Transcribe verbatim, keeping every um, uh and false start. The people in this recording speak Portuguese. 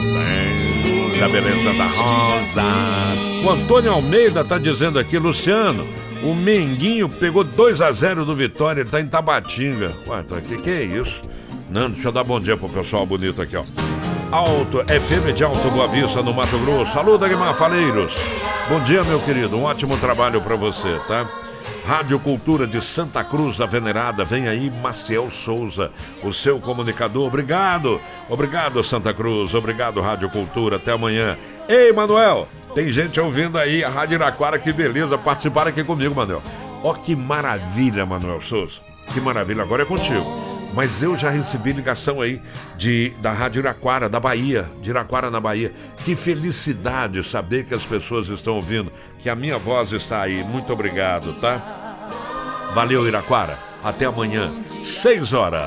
Tem a beleza da Rosa. O Antônio Almeida tá dizendo aqui, Luciano, o Menguinho pegou dois a zero do Vitória, ele tá em Tabatinga. Ué, o que que é isso? Não, deixa eu dar bom dia pro pessoal bonito aqui, ó. Alto, F M de Alto Boa Vista, no Mato Grosso. Saluda, Guimar Faleiros. Bom dia, meu querido, um ótimo trabalho pra você, tá? Rádio Cultura de Santa Cruz, a Venerada. Vem aí, Maciel Souza, o seu comunicador. Obrigado, obrigado, Santa Cruz. Obrigado, Rádio Cultura. Até amanhã. Ei, Manuel, tem gente ouvindo aí a Rádio Iraquara, que beleza. Participaram aqui comigo, Manuel. Ó, que maravilha, Manuel Souza. Que maravilha, agora é contigo. Mas eu já recebi ligação aí de, da Rádio Iraquara, da Bahia, de Iraquara na Bahia. Que felicidade saber que as pessoas estão ouvindo, que a minha voz está aí. Muito obrigado, tá? Valeu, Iraquara. Até amanhã, seis horas.